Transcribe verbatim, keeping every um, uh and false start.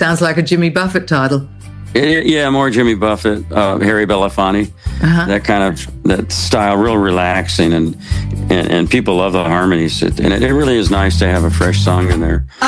sounds like a Jimmy Buffett title. It, yeah, more Jimmy Buffett, uh, Harry Belafonte, uh-huh. that kind of that style, real relaxing, and and, and people love the harmonies. It, and it, it really is nice to have a fresh song in there.